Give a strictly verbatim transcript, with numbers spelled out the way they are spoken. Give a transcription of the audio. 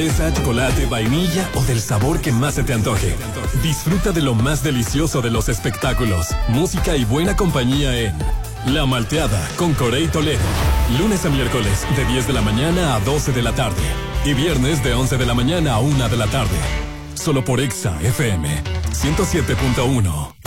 Esa, chocolate, vainilla o del sabor que más se te antoje. Disfruta de lo más delicioso de los espectáculos, música y buena compañía en La Malteada con Corey Toledo. Lunes a miércoles de diez de la mañana a doce de la tarde. Y viernes de once de la mañana a una de la tarde. Solo por Exa F M ciento siete punto uno.